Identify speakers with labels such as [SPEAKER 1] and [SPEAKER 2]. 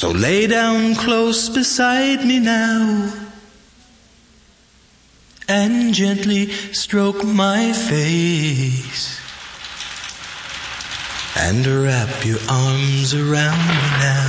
[SPEAKER 1] So lay down close beside me now and gently stroke my face and wrap your arms around me now.